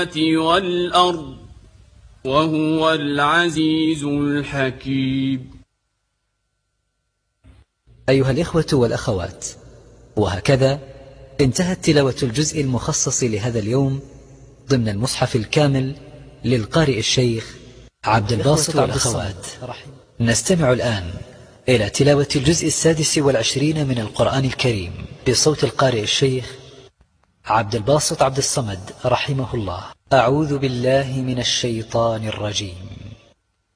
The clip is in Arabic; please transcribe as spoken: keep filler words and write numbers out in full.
والأرض وهو العزيز الحكيم. أيها الإخوة والأخوات، وهكذا انتهت تلاوة الجزء المخصص لهذا اليوم ضمن المصحف الكامل للقارئ الشيخ عبد الباسط عبد الصمد. نستمع الآن إلى تلاوة الجزء السادس والعشرين من القرآن الكريم بصوت القارئ الشيخ عبد الباسط عبد الصمد رحمه الله. أعوذ بالله من الشيطان الرجيم.